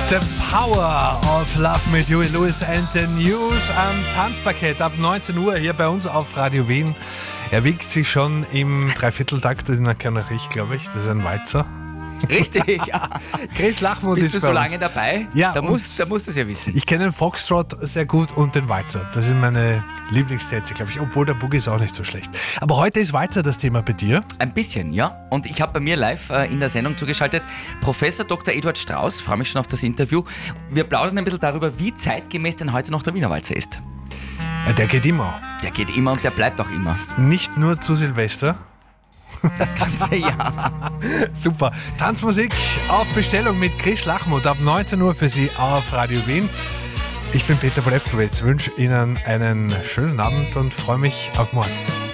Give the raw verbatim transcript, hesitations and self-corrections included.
The Power of Love mit Huey Lewis and the News am Tanzparkett ab neunzehn Uhr hier bei uns auf Radio Wien. Er wiegt sich schon im Dreivierteltakt, das ist ein kleiner Riech, glaube ich. Das ist ein Walzer. Richtig, ja. Chris Lachmuth Bist ist du bei so uns. lange dabei? Ja, da und musst da musst du es ja wissen. Ich kenne den Foxtrot sehr gut und den Walzer. Das sind meine Lieblingstänze, glaube ich. Obwohl der Boogie ist auch nicht so schlecht. Aber heute ist Walzer das Thema bei dir. Ein bisschen, ja. Und ich habe bei mir live äh, in der Sendung zugeschaltet Professor Doktor Eduard Strauß. Freue mich schon auf das Interview. Wir plaudern ein bisschen darüber, wie zeitgemäß denn heute noch der Wiener Walzer ist. Ja, der geht immer. Der geht immer und der bleibt auch immer. Nicht nur zu Silvester. Das ganze Jahr. Super. Tanzmusik auf Bestellung mit Chris Lachmuth ab neunzehn Uhr für Sie auf Radio Wien. Ich bin Peter Polewkowitz, wünsche Ihnen einen schönen Abend und freue mich auf morgen.